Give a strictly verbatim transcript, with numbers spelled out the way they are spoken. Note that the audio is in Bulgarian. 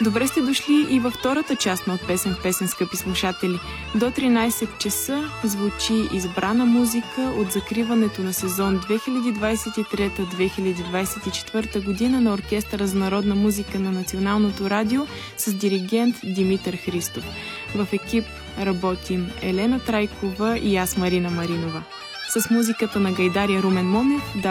Добре сте дошли и във втората част на От песен в песен, скъпи слушатели. До тринайсет часа звучи избрана музика от закриването на сезон две хиляди двайсет и трета - две хиляди двайсет и четвърта година на Оркестъра за народна музика на Националното радио с диригент Димитър Христов. В екип работим Елена Трайкова и аз, Марина Маринова. С музиката на гайдаря Румен Момев